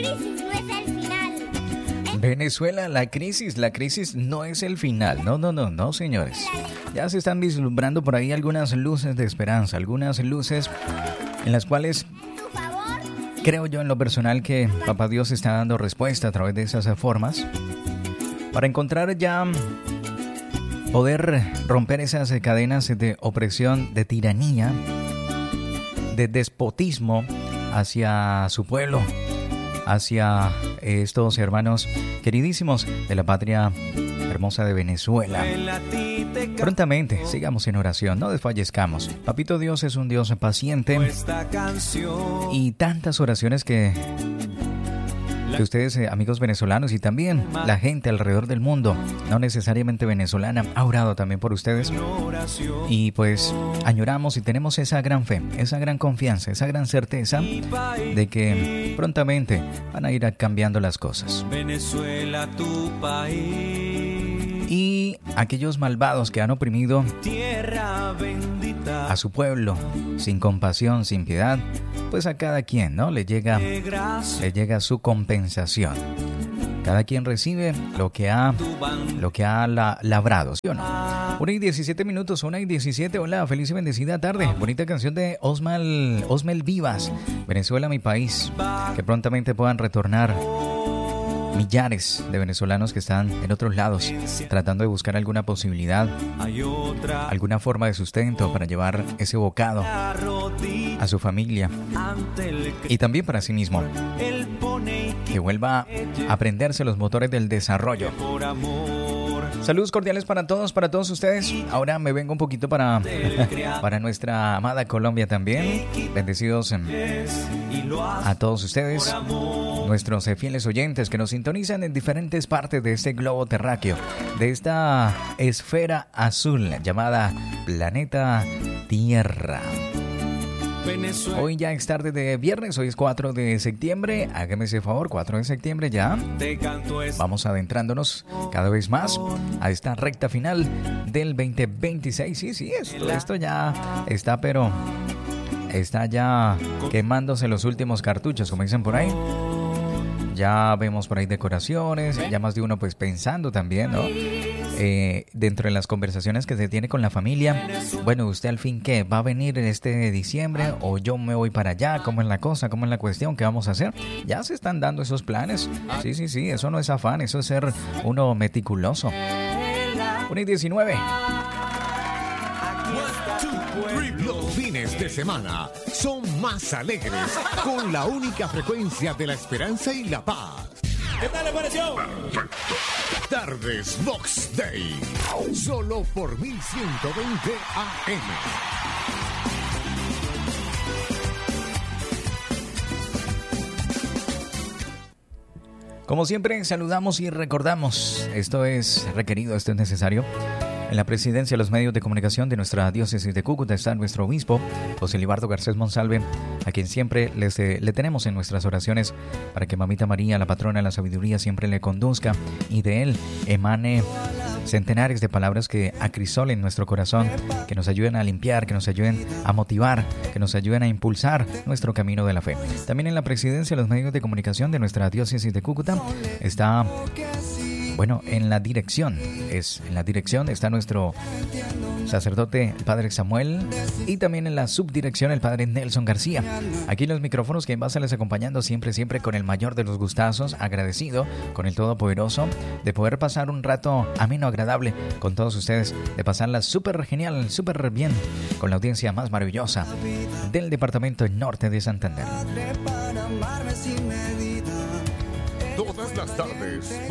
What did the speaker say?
crisis no es el final. Venezuela, la crisis no es el final. No, señores. Ya se están vislumbrando por ahí algunas luces de esperanza, algunas luces en las cuales creo yo en lo personal que Papá Dios está dando respuesta a través de esas formas para encontrar ya poder romper esas cadenas de opresión, de tiranía, de despotismo hacia su pueblo, hacia estos hermanos queridísimos de la patria hermosa de Venezuela. Prontamente, sigamos en oración, no desfallezcamos. Papito Dios es un Dios paciente y tantas oraciones que ustedes, amigos venezolanos, y también la gente alrededor del mundo, no necesariamente venezolana, ha orado también por ustedes. Y pues añoramos y tenemos esa gran fe, esa gran confianza, esa gran certeza de que prontamente van a ir cambiando las cosas. Venezuela, tu país. Y aquellos malvados que han oprimido tierra bendita a su pueblo sin compasión, sin piedad, pues a cada quien, ¿no? Le llega su compensación. Cada quien recibe lo que ha labrado, ¿sí o no? 1:17, 1:17. Hola, feliz y bendecida tarde. Bonita canción de Osmel Vivas. Venezuela, mi país. Que prontamente puedan retornar millares de venezolanos que están en otros lados tratando de buscar alguna posibilidad, alguna forma de sustento para llevar ese bocado a su familia y también para sí mismo, que vuelva a prenderse los motores del desarrollo. Saludos cordiales para todos ustedes. Ahora me vengo un poquito para nuestra amada Colombia también. Bendecidos a todos ustedes, nuestros fieles oyentes que nos sintonizan en diferentes partes de este globo terráqueo, de esta esfera azul llamada planeta Tierra. Hoy ya es tarde de viernes, hoy es 4 de septiembre, hágame ese favor, 4 de septiembre ya. Vamos adentrándonos cada vez más a esta recta final del 2026. Sí, esto ya está, pero está ya quemándose los últimos cartuchos, como dicen por ahí. Ya vemos por ahí decoraciones, ya más de uno pues pensando también, ¿no? Dentro de las conversaciones que se tiene con la familia, bueno, ¿usted al fin qué? ¿Va a venir este diciembre o yo me voy para allá? ¿Cómo es la cosa? ¿Cómo es la cuestión? ¿Qué vamos a hacer? Ya se están dando esos planes. Sí, eso no es afán, eso es ser uno meticuloso. 1:19. Los fines de semana son más alegres con la única frecuencia de la esperanza y la paz. ¿Qué tal le pareció? Tardes Vox Day, solo por 1120 AM. Como siempre, saludamos y recordamos, esto es requerido, esto es necesario. En la presidencia de los medios de comunicación de nuestra diócesis de Cúcuta está nuestro obispo, José Libardo Garcés Monsalve, a quien siempre le tenemos en nuestras oraciones para que Mamita María, la patrona de la sabiduría, siempre le conduzca y de él emane centenares de palabras que acrisolen nuestro corazón, que nos ayuden a limpiar, que nos ayuden a motivar, que nos ayuden a impulsar nuestro camino de la fe. También en la presidencia de los medios de comunicación de nuestra diócesis de Cúcuta está... Bueno, en la dirección está nuestro sacerdote, el Padre Samuel, y también en la subdirección el Padre Nelson García. Aquí en los micrófonos, quien va a estarles acompañando siempre con el mayor de los gustazos, agradecido con el Todopoderoso de poder pasar un rato ameno, agradable con todos ustedes, de pasarla súper genial, súper bien, con la audiencia más maravillosa del departamento norte de Santander. Todas las tardes,